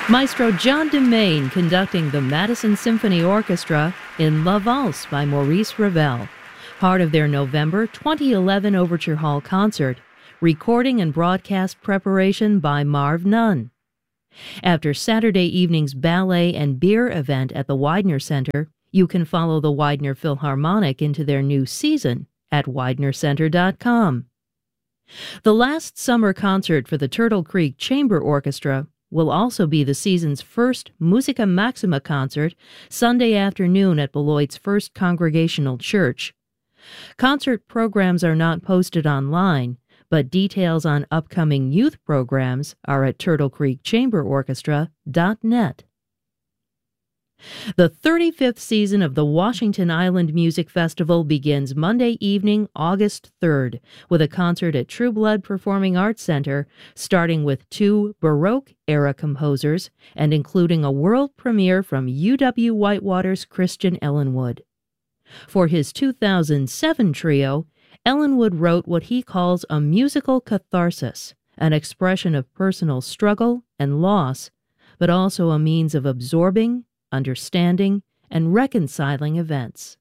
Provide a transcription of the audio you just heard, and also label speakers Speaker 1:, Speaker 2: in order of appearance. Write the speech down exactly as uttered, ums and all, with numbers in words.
Speaker 1: Maestro John DeMaine conducting the Madison Symphony Orchestra in La Valse by Maurice Ravel, part of their November twenty eleven Overture Hall concert, recording and broadcast preparation by Marv Nunn. After Saturday evening's ballet and beer event at the Widener Center, you can follow the Widener Philharmonic into their new season at widener center dot com. The last summer concert for the Turtle Creek Chamber Orchestra will also be the season's first Musica Maxima concert Sunday afternoon at Beloit's First Congregational Church. Concert programs are not posted online, but details on upcoming youth programs are at turtle creek chamber orchestra dot net. The thirty-fifth season of the Washington Island Music Festival begins Monday evening, August third, with a concert at True Blood Performing Arts Center, starting with two Baroque-era composers and including a world premiere from U W Whitewater's Christian Ellenwood. For his two thousand seven trio, Ellenwood wrote what he calls a musical catharsis, an expression of personal struggle and loss, but also a means of absorbing, understanding, and reconciling events.